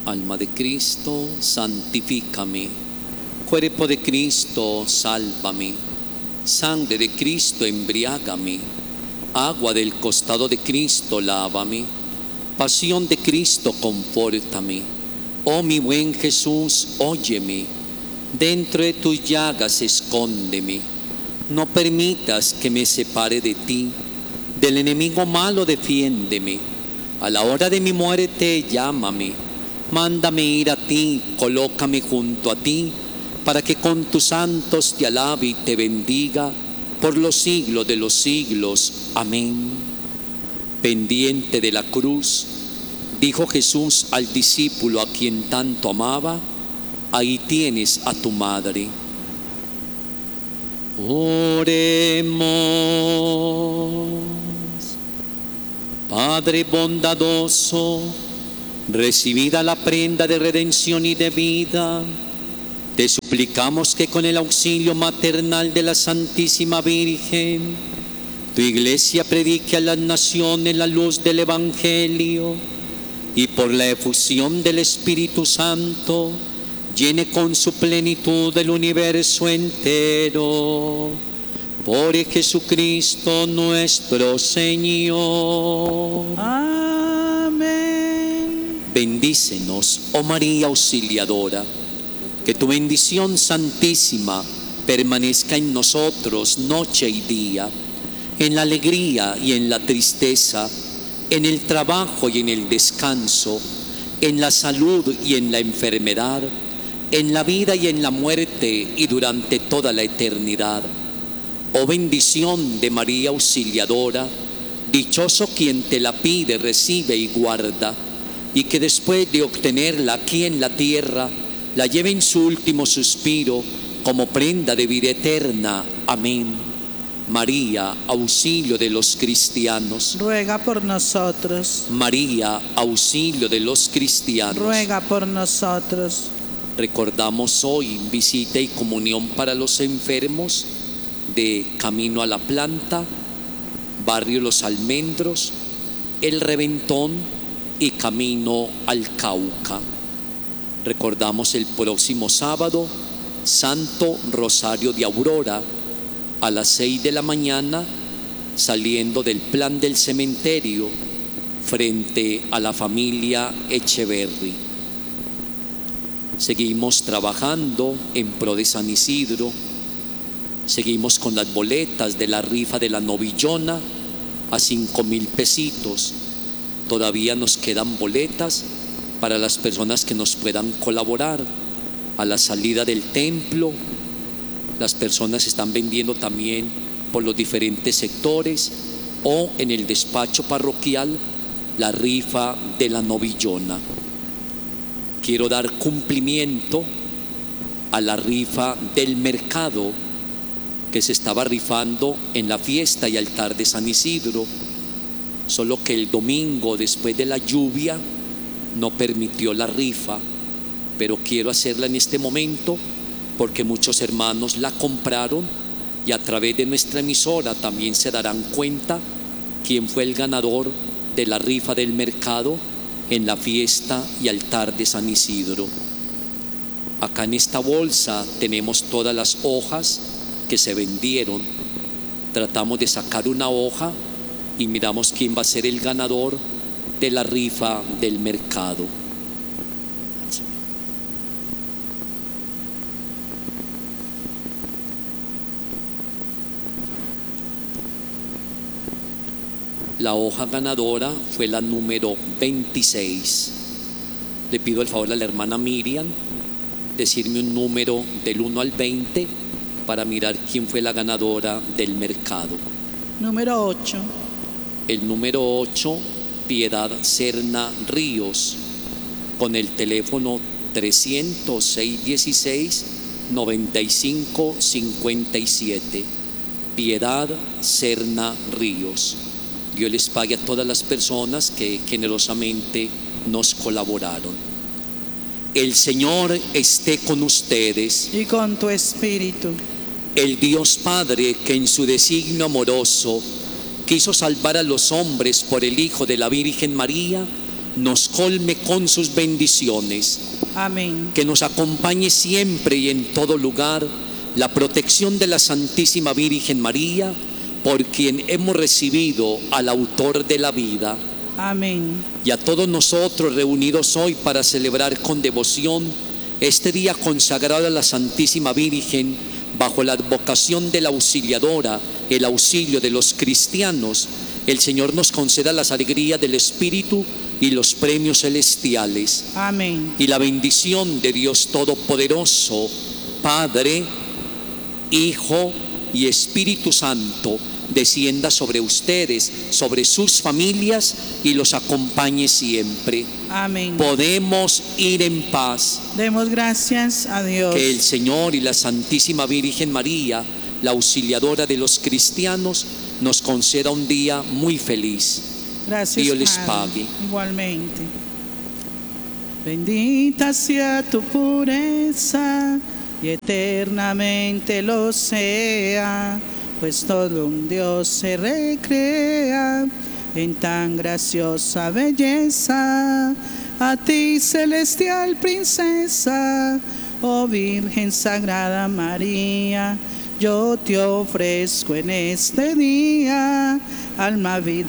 Alma de Cristo, santifícame. Cuerpo de Cristo, sálvame. Sangre de Cristo, embriágame. Agua del costado de Cristo, lávame. Pasión de Cristo, confórtame. Oh mi buen Jesús, óyeme. Dentro de tus llagas, escóndeme. No permitas que me separe de ti. Del enemigo malo, defiéndeme. A la hora de mi muerte, llámame. Mándame ir a ti, colócame junto a ti, para que con tus santos te alabe y te bendiga por los siglos de los siglos. Amén. Pendiente de la cruz, dijo Jesús al discípulo a quien tanto amaba: ahí tienes a tu madre. Oremos. Padre bondadoso, recibida la prenda de redención y de vida, te suplicamos que con el auxilio maternal de la Santísima Virgen, tu Iglesia predique a las naciones la luz del Evangelio y por la efusión del Espíritu Santo llene con su plenitud el universo entero. Por Jesucristo nuestro Señor. Amén. Bendícenos, oh María Auxiliadora, que tu bendición santísima permanezca en nosotros noche y día, en la alegría y en la tristeza, en el trabajo y en el descanso, en la salud y en la enfermedad, en la vida y en la muerte y durante toda la eternidad. Oh bendición de María Auxiliadora, dichoso quien te la pide, recibe y guarda, y que después de obtenerla aquí en la tierra, la lleve en su último suspiro como prenda de vida eterna. Amén. María, auxilio de los cristianos, ruega por nosotros. María, auxilio de los cristianos, ruega por nosotros. Recordamos hoy visita y comunión para los enfermos de Camino a la Planta, Barrio Los Almendros, El Reventón y Camino al Cauca. Recordamos el próximo sábado, Santo Rosario de Aurora, a las 6 de la mañana, saliendo del plan del cementerio, frente a la familia Echeverry. Seguimos trabajando en pro de San Isidro. Seguimos con las boletas de la rifa de la novillona a 5,000 pesitos. Todavía nos quedan boletas para las personas que nos puedan colaborar. A la salida del templo, las personas están vendiendo también por los diferentes sectores, o en el despacho parroquial la rifa de la novillona. Quiero dar cumplimiento a la rifa del mercado que se estaba rifando en la fiesta y altar de San Isidro, solo que el domingo, después de la lluvia, no permitió la rifa, pero quiero hacerla en este momento porque muchos hermanos la compraron y a través de nuestra emisora también se darán cuenta quién fue el ganador de la rifa del mercado en la fiesta y altar de San Isidro. Acá en esta bolsa tenemos todas las hojas que se vendieron. Tratamos de sacar una hoja y miramos quién va a ser el ganador de la rifa del mercado. La hoja ganadora fue la número 26. Le pido el favor a la hermana Miriam decirme un número del 1 al 20 para mirar quién fue la ganadora del mercado. Número 8. El número 8, Piedad Serna Ríos, con el teléfono 300-616-9557. Piedad Serna Ríos. Dios les pague a todas las personas que generosamente nos colaboraron. El Señor esté con ustedes. Y con tu espíritu. El Dios Padre, que en su designio amoroso quiso salvar a los hombres por el Hijo de la Virgen María, nos colme con sus bendiciones, Amén. que nos acompañe siempre y en todo lugar la protección de la Santísima Virgen María, por quien hemos recibido al autor de la vida. Amén. Y a todos nosotros reunidos hoy para celebrar con devoción este día consagrado a la Santísima Virgen, bajo la advocación de la Auxiliadora, el auxilio de los cristianos, el Señor nos conceda las alegrías del Espíritu y los premios celestiales. Amén. Y la bendición de Dios Todopoderoso, Padre, Hijo y Espíritu Santo, descienda sobre ustedes, sobre sus familias y los acompañe siempre. Amén. Podemos ir en paz. Demos gracias a Dios. Que el Señor y la Santísima Virgen María, la auxiliadora de los cristianos, nos conceda un día muy feliz. Gracias, Dios les Padre. pague. Igualmente. Bendita sea tu pureza y eternamente lo sea, pues todo un Dios se recrea en tan graciosa belleza. A ti, celestial princesa, oh Virgen Sagrada María, yo te ofrezco en este día alma, vida